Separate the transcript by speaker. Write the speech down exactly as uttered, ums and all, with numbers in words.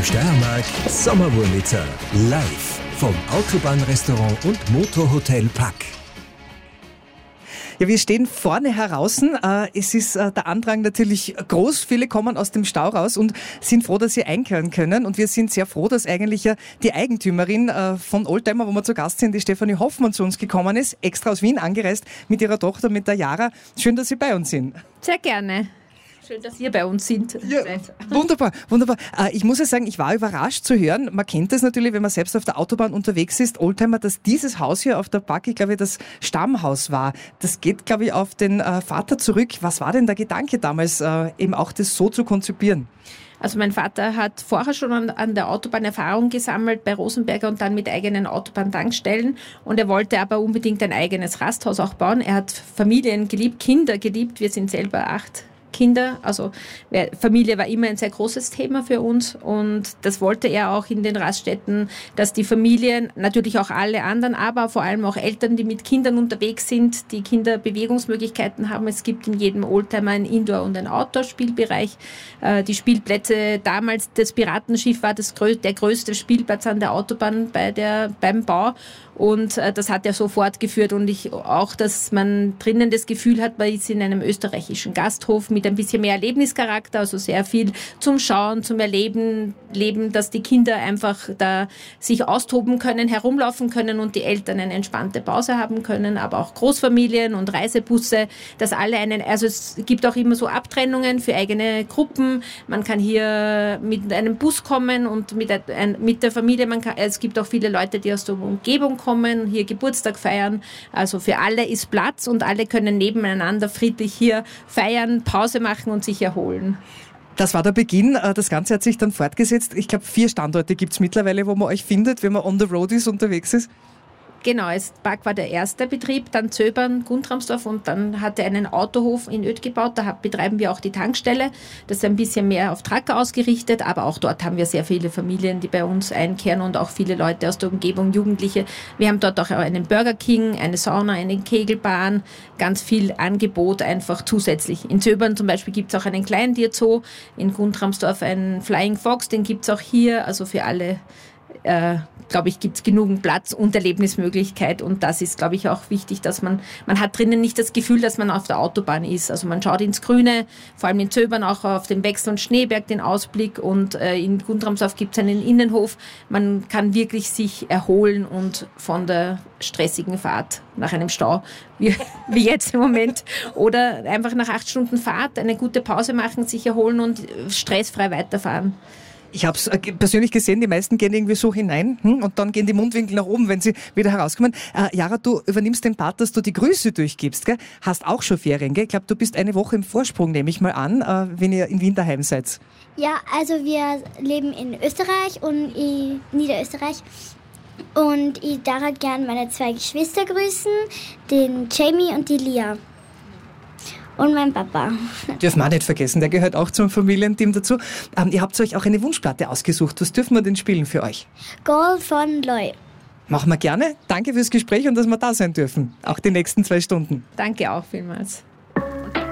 Speaker 1: Steiermark Sommerwurlitzer. Live vom Autobahnrestaurant und Motorhotel Pack.
Speaker 2: Ja, wir stehen vorne heraus. Äh, es ist äh, der Andrang natürlich groß. Viele kommen aus dem Stau raus und sind froh, dass sie einkehren können. Und wir sind sehr froh, dass eigentlich ja die Eigentümerin äh, von Oldtimer, wo wir zu Gast sind, die Stefanie Hoffmann, zu uns gekommen ist, extra aus Wien angereist mit ihrer Tochter, mit der Jara. Schön, dass Sie bei uns sind.
Speaker 3: Sehr gerne. Schön, dass ihr bei uns sind.
Speaker 2: Ja, wunderbar, wunderbar. Äh, ich muss ja sagen, ich war überrascht zu hören. Man kennt das natürlich, wenn man selbst auf der Autobahn unterwegs ist, Oldtimer, dass dieses Haus hier auf der Pack, ich glaube, das Stammhaus war. Das geht, glaube ich, auf den äh, Vater zurück. Was war denn der Gedanke damals, äh, eben auch das so zu konzipieren?
Speaker 3: Also mein Vater hat vorher schon an, an der Autobahn Erfahrung gesammelt bei Rosenberger und dann mit eigenen Autobahntankstellen. Und er wollte aber unbedingt ein eigenes Rasthaus auch bauen. Er hat Familien geliebt, Kinder geliebt. Wir sind selber acht Kinder, also Familie war immer ein sehr großes Thema für uns und das wollte er auch in den Raststätten, dass die Familien, natürlich auch alle anderen, aber vor allem auch Eltern, die mit Kindern unterwegs sind, die Kinder Bewegungsmöglichkeiten haben. Es gibt in jedem Oldtimer ein Indoor- und ein Outdoor-Spielbereich. Die Spielplätze, damals das Piratenschiff war das, der größte Spielplatz an der Autobahn bei der, beim Bau und das hat er so fortgeführt und ich auch, dass man drinnen das Gefühl hat, man ist in einem österreichischen Gasthof mit ein bisschen mehr Erlebnischarakter, also sehr viel zum Schauen, zum Erleben, leben, dass die Kinder einfach da sich austoben können, herumlaufen können und die Eltern eine entspannte Pause haben können, aber auch Großfamilien und Reisebusse, dass alle einen, also es gibt auch immer so Abtrennungen für eigene Gruppen, man kann hier mit einem Bus kommen und mit, ein, mit der Familie, man kann, es gibt auch viele Leute, die aus der Umgebung kommen, hier Geburtstag feiern, also für alle ist Platz und alle können nebeneinander friedlich hier feiern, Pause machen und sich erholen.
Speaker 2: Das war der Beginn. Das Ganze hat sich dann fortgesetzt. Ich glaube, vier Standorte gibt es mittlerweile, wo man euch findet, wenn man on the road ist, unterwegs ist.
Speaker 3: Genau, es Park war der erste Betrieb, dann Zöbern, Guntramsdorf und dann hat er einen Autohof in Öd gebaut. Da betreiben wir auch die Tankstelle. Das ist ein bisschen mehr auf Trucker ausgerichtet, aber auch dort haben wir sehr viele Familien, die bei uns einkehren und auch viele Leute aus der Umgebung, Jugendliche. Wir haben dort auch einen Burger King, eine Sauna, eine Kegelbahn, ganz viel Angebot einfach zusätzlich. In Zöbern zum Beispiel gibt es auch einen kleinen Tierzoo, in Guntramsdorf einen Flying Fox, den gibt es auch hier, also für alle Äh, glaube ich, gibt es genügend Platz und Erlebnismöglichkeit und das ist, glaube ich, auch wichtig, dass man, man hat drinnen nicht das Gefühl, dass man auf der Autobahn ist. Also man schaut ins Grüne, vor allem in Zöbern auch auf den Wechsel- und Schneeberg, den Ausblick und äh, in Guntramsdorf gibt es einen Innenhof. Man kann wirklich sich erholen und von der stressigen Fahrt nach einem Stau, wie, wie jetzt im Moment, oder einfach nach acht Stunden Fahrt eine gute Pause machen, sich erholen und stressfrei weiterfahren.
Speaker 2: Ich habe es persönlich gesehen, die meisten gehen irgendwie so hinein hm, und dann gehen die Mundwinkel nach oben, wenn sie wieder herauskommen. Äh, Jara, du übernimmst den Part, dass du die Grüße durchgibst, gell? Hast auch schon Ferien, gell? Ich glaube, du bist eine Woche im Vorsprung, nehme ich mal an, äh, wenn ihr in Wien daheim seid.
Speaker 4: Ja, also wir leben in Österreich und in Niederösterreich. Und ich darf gerne meine zwei Geschwister grüßen, den Jamie und die Lia. Und mein Papa.
Speaker 2: Dürfen wir auch nicht vergessen, der gehört auch zum Familienteam dazu. Ähm, ihr habt euch auch eine Wunschplatte ausgesucht. Was dürfen wir denn spielen für euch?
Speaker 4: Goal von Loy.
Speaker 2: Machen wir gerne. Danke fürs Gespräch und dass wir da sein dürfen. Auch die nächsten zwei Stunden.
Speaker 3: Danke auch vielmals.